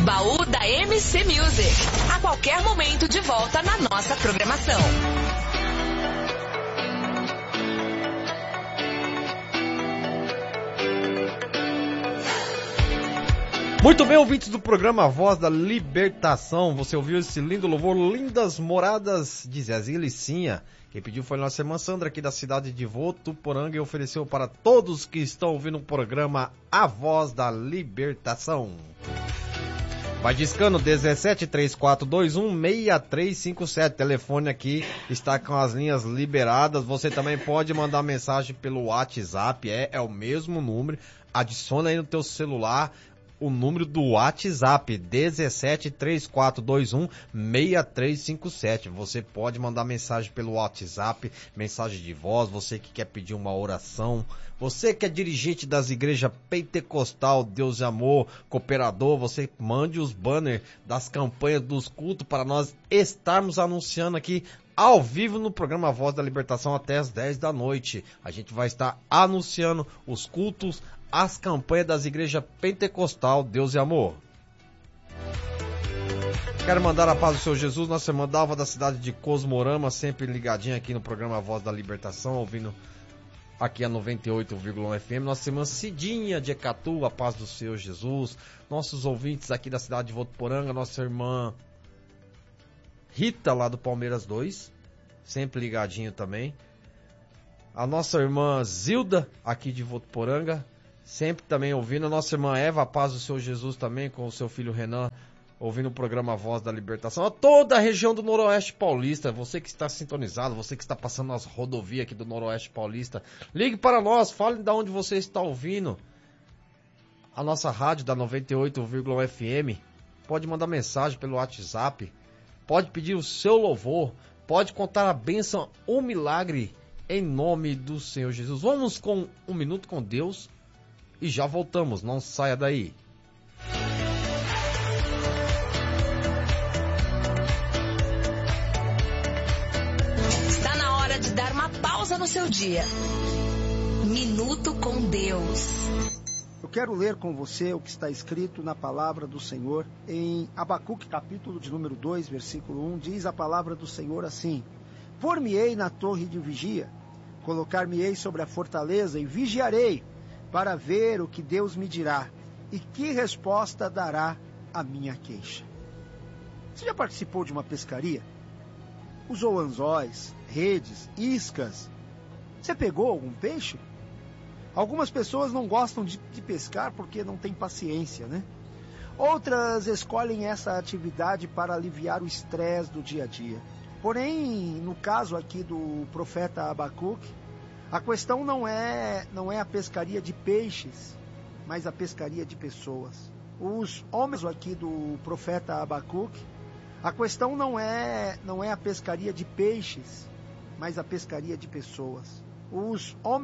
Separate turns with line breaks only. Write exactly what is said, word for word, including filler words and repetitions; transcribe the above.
Baú da M C Music. A qualquer momento de volta na nossa programação.
Muito bem, ouvintes do programa Voz da Libertação. Você ouviu esse lindo louvor, Lindas Moradas de Zezinho e Licinha. Quem pediu foi a nossa irmã Sandra, aqui da cidade de Votuporanga, e ofereceu para todos que estão ouvindo o programa A Voz da Libertação. Vai discando dezessete, três quatro dois um, seis três cinco sete. Telefone aqui está com as linhas liberadas. Você também pode mandar mensagem pelo WhatsApp, é, é o mesmo número. Adiciona aí no teu celular o número do WhatsApp, dezessete, três quatro dois um, seis três cinco sete. Você pode mandar mensagem pelo WhatsApp, mensagem de voz, você que quer pedir uma oração, você que é dirigente das igrejas Pentecostal, Deus e Amor, Cooperador, você mande os banners das campanhas dos cultos para nós estarmos anunciando aqui ao vivo no programa Voz da Libertação até as dez da noite. A gente vai estar anunciando os cultos, as campanhas das igrejas Pentecostal, Deus e Amor. Quero mandar a paz do Senhor Jesus, nossa irmã Dalva da cidade de Cosmorama, sempre ligadinha aqui no programa Voz da Libertação, ouvindo aqui a noventa e oito vírgula um F M. Nossa irmã Cidinha de Ecatu, a paz do Senhor Jesus. Nossos ouvintes aqui da cidade de Votuporanga, nossa irmã Rita lá do Palmeiras dois, sempre ligadinho também. A nossa irmã Zilda aqui de Votuporanga, sempre também ouvindo. A nossa irmã Eva, a paz do Senhor Jesus também, com o seu filho Renan, ouvindo o programa Voz da Libertação. A toda a região do Noroeste Paulista, você que está sintonizado, você que está passando nas rodovias aqui do Noroeste Paulista, ligue para nós, fale de onde você está ouvindo a nossa rádio da noventa e oito vírgula um F M. Pode mandar mensagem pelo WhatsApp, pode pedir o seu louvor, pode contar a bênção, o milagre, em nome do Senhor Jesus. Vamos com um minuto com Deus e já voltamos, não saia daí.
Está na hora de dar uma pausa no seu dia. Minuto com Deus.
Eu quero ler com você o que está escrito na palavra do Senhor em Abacuque, capítulo de número dois, versículo um. Diz a palavra do Senhor assim: Por-me-ei na torre de vigia, colocar-me-ei sobre a fortaleza e vigiarei, para ver o que Deus me dirá e que resposta dará à minha queixa. Você já participou de uma pescaria? Usou anzóis, redes, iscas? Você pegou algum peixe? Algumas pessoas não gostam de, de pescar porque não têm paciência, né? Outras escolhem essa atividade para aliviar o estresse do dia a dia. Porém, no caso aqui do profeta Abacuque, a questão não é, não é a pescaria de peixes, mas a pescaria de pessoas. Os homens aqui do profeta Abacuque, a questão não é, não é a pescaria de peixes, mas a pescaria de pessoas. Os homens